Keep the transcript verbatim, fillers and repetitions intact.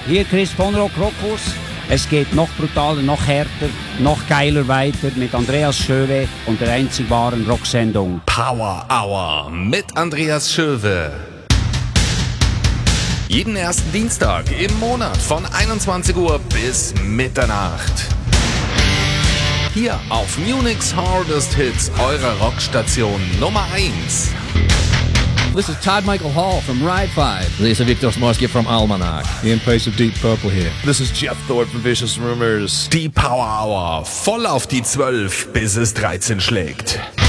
hier Chris von Rock Rockus. Es geht noch brutaler, noch härter, noch geiler weiter mit Andreas Schöwe und der einzig wahren Rocksendung Power Hour mit Andreas Schöwe. Jeden ersten Dienstag im Monat von einundzwanzig Uhr bis Mitternacht. Hier auf Munich's Hardest Hits, eurer Rockstation Nummer eins. This is Todd Michael Hall from Ride five. This is Victor Smorsky from Almanac. Ian Pace of Deep Purple here. This is Jeff Thorpe from Vicious Rumors. Die Power Hour, voll auf die zwölf, bis es dreizehn schlägt.